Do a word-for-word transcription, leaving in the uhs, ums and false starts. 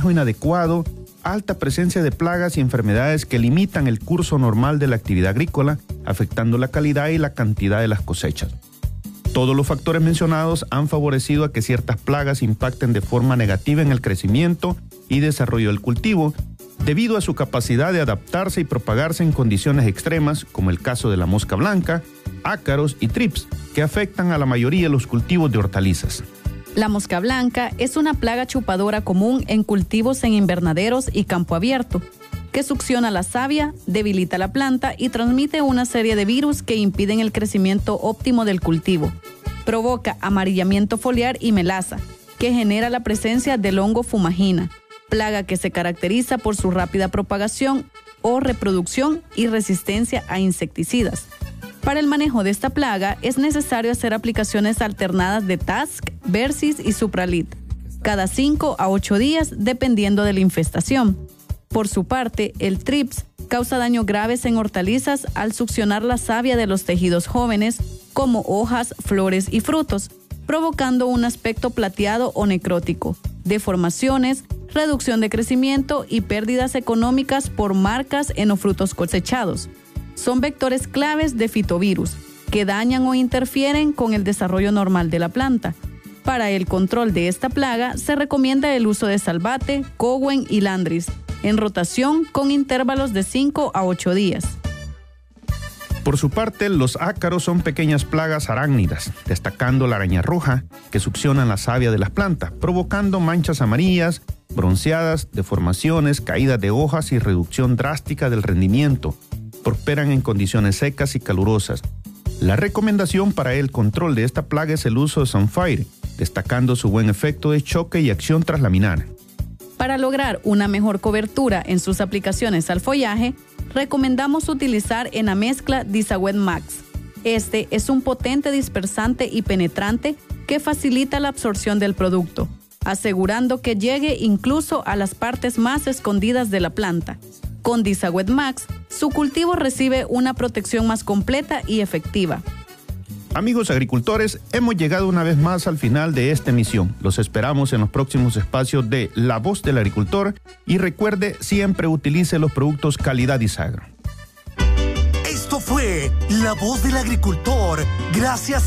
manejo inadecuado, alta presencia de plagas y enfermedades que limitan el curso normal de la actividad agrícola, afectando la calidad y la cantidad de las cosechas. Todos los factores mencionados han favorecido a que ciertas plagas impacten de forma negativa en el crecimiento y desarrollo del cultivo, debido a su capacidad de adaptarse y propagarse en condiciones extremas, como el caso de la mosca blanca, ácaros y trips, que afectan a la mayoría de los cultivos de hortalizas. La mosca blanca es una plaga chupadora común en cultivos en invernaderos y campo abierto, que succiona la savia, debilita la planta y transmite una serie de virus que impiden el crecimiento óptimo del cultivo. Provoca amarillamiento foliar y melaza, que genera la presencia del hongo fumagina, plaga que se caracteriza por su rápida propagación o reproducción y resistencia a insecticidas. Para el manejo de esta plaga es necesario hacer aplicaciones alternadas de Task, Versis y Supralit, cada cinco a ocho días dependiendo de la infestación. Por su parte, el trips causa daños graves en hortalizas al succionar la savia de los tejidos jóvenes, como hojas, flores y frutos, provocando un aspecto plateado o necrótico, deformaciones, reducción de crecimiento y pérdidas económicas por marcas en los frutos cosechados. Son vectores claves de fitovirus, que dañan o interfieren con el desarrollo normal de la planta. Para el control de esta plaga se recomienda el uso de Salvate, Cowen y Landris, en rotación con intervalos de cinco a ocho días. Por su parte, los ácaros son pequeñas plagas arácnidas, destacando la araña roja, que succionan la savia de las plantas, provocando manchas amarillas, bronceadas, deformaciones, caídas de hojas y reducción drástica del rendimiento. Prosperan en condiciones secas y calurosas. La recomendación para el control de esta plaga es el uso de Sunfire, destacando su buen efecto de choque y acción traslaminar. Para lograr una mejor cobertura en sus aplicaciones al follaje, recomendamos utilizar en la mezcla Disawet Max. Este es un potente dispersante y penetrante que facilita la absorción del producto, asegurando que llegue incluso a las partes más escondidas de la planta. Con Disawet Max, su cultivo recibe una protección más completa y efectiva. Amigos agricultores, hemos llegado una vez más al final de esta emisión. Los esperamos en los próximos espacios de La Voz del Agricultor y recuerde, siempre utilice los productos calidad Isagro. Esto fue La Voz del Agricultor. Gracias